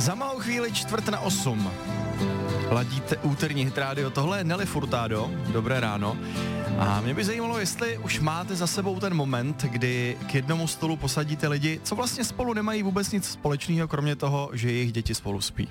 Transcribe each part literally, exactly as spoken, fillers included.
Za malou chvíli čtvrt na osm. Ladíte úterní hit rádio, tohle je Nelly Furtado, dobré ráno. A mě by zajímalo, jestli už máte za sebou ten moment, kdy k jednomu stolu posadíte lidi, co vlastně spolu nemají vůbec nic společného, kromě toho, že jejich děti spolu spí.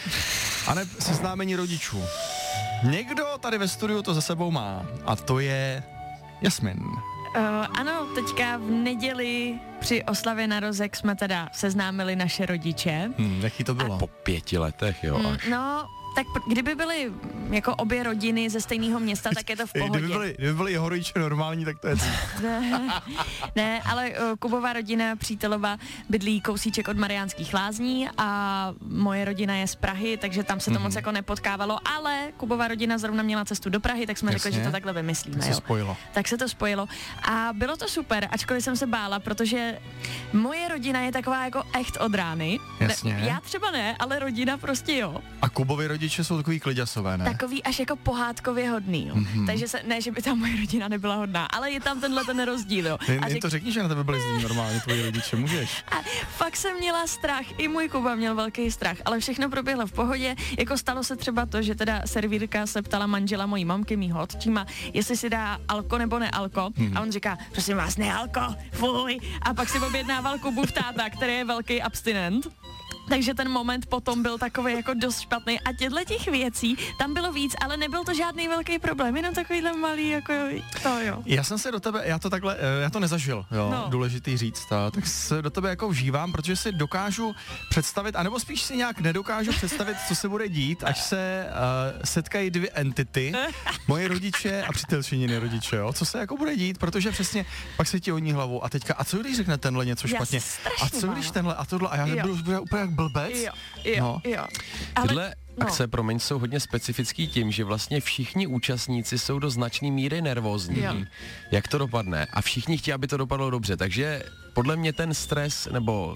A ne seznámení rodičů. Někdo tady ve studiu to za sebou má a to je Jasmin. Uh, ano, teďka v neděli při oslavě narozek jsme teda seznámili naše rodiče. Hmm, jaký to bylo? Po pěti letech, jo. Mm, no, tak kdyby byly jako obě rodiny ze stejného města, tak je to v pohodě. Kdyby byly, kdyby byly jeho rodiče normální, tak to je... ne, ne, ale uh, Kubova rodina přítelová bydlí kousíček od Mariánských Lázní a moje rodina je z Prahy, takže tam se to mm. moc jako nepotkávalo, ale Kubova rodina zrovna měla cestu do Prahy, tak jsme Jasně. řekli, že to takhle vymyslíme. Tak se jo. spojilo. Tak se to spojilo a bylo to super, ačkoliv jsem se bála, protože moje rodina je taková jako echt od rány. Jasně. Ne, já třeba ne, ale rodina prostě jo. A Kubovi rodiče jsou takový kliďasové, ne? Takový až jako pohádkově hodný, jo. Mm-hmm. Takže se, ne, že by tam moje rodina nebyla hodná, ale je tam tenhle ten rozdíl, jo. Jen, jen řek... to řekni, že na tebe byli zlí normálně tvoji rodiče, můžeš. A fakt jsem měla strach, i můj Kuba měl velký strach, ale všechno proběhlo v pohodě, jako stalo se třeba to, že teda servírka se ptala manžela mojí mamky, mýho otčíma, jestli si dá alko nebo nealko, hmm. a on říká, prosím vás, nealko, fuj, a pak si objednával Kubův táta, který je velký abstinent. Takže ten moment potom byl takový jako dost špatný a těchto těch věcí tam bylo víc, ale nebyl to žádný velký problém, jenom takovýhle malý jako to jo. Já jsem se do tebe, já to takhle, já to nezažil, jo, no. Důležitý říct, a, tak se do tebe jako vžívám, protože si dokážu představit, anebo spíš si nějak nedokážu představit, co se bude dít, až se uh, setkají dvě entity, moje rodiče a přítelčininy rodiče, jo, co se jako bude dít, protože přesně pak se ti honí hlavou a teďka, a co když řekne tenhle něco špatně, a co když tenhle a tohle, a já budu, budu úplně jak blbec. Jo, jo, no. jo. Ale, Tyhle no. akce, promiň, jsou hodně specifický tím, že vlastně všichni účastníci jsou do značné míry nervózní. Jo. Jak to dopadne? A všichni chtějí, aby to dopadlo dobře. Takže podle mě ten stres, nebo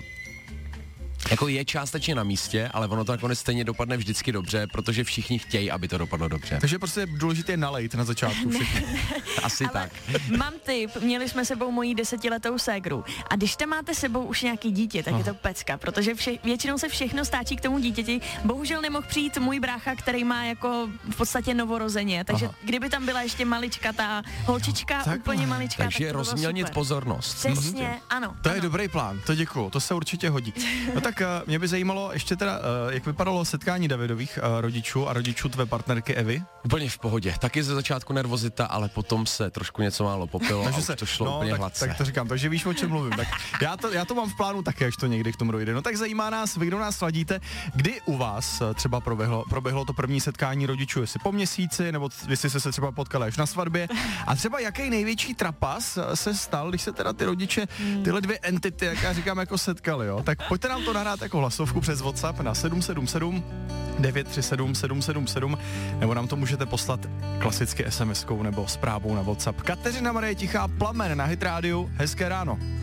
jako je částečně na místě, ale ono to nakonec stejně dopadne vždycky dobře, protože všichni chtějí, aby to dopadlo dobře. Takže prostě je důležité nalejt na začátku všichni. Asi ale tak. Mám tip, měli jsme sebou mojí desetiletou ségru a když tam máte sebou už nějaký dítě, tak Aha. je to pecka, protože vše, většinou se všechno stáčí k tomu dítěti. Bohužel nemohl přijít můj brácha, který má jako v podstatě novorozeně, takže Aha. kdyby tam byla ještě malička ta holčička, tak, úplně malička, takže tak rozmělnit pozornost. Přesně, mm-hmm. ano. To ano. je dobrý plán, to děkuju, to se určitě hodí. No tak uh, mě by zajímalo ještě teda, uh, jak vypadalo setkání Davidových uh, rodičů a rodičů tvé partnerky Evy? Úplně v pohodě. Taky ze začátku nervozita, ale potom se trošku něco málo popilo a se, to šlo no, úplně tak, hladce. Tak to říkám, takže víš, o čem mluvím. Tak já, to, já to mám v plánu také, až to někdy k tomu dojde. No tak zajímá nás, vy, kdo nás sladíte, kdy u vás třeba proběhlo, proběhlo to první setkání rodičů, jestli po měsíci, nebo jestli se, se třeba potkali až na svatbě. A třeba jaký největší trapas se stal, když se teda ty rodiče, tyhle dvě entity, jak já říkám, jako setkali, jo? Tak pojďte nám to nahrát jako hlasovku přes WhatsApp na sedm sedm sedm devět tři sedm sedm sedm sedm, nebo nám to můžete poslat klasicky es em eskou nebo zprávou na WhatsApp. Kateřina Marie Tichá, Plamen na Hit rádiu, hezké ráno.